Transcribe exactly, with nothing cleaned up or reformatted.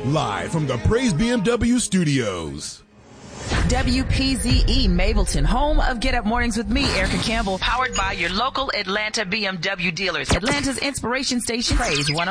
Live from the Praise B M W studios. W P Z E Mableton, home of Get Up Mornings with me, Erica Campbell, powered by your local Atlanta B M W dealers. Atlanta's inspiration station, Praise one oh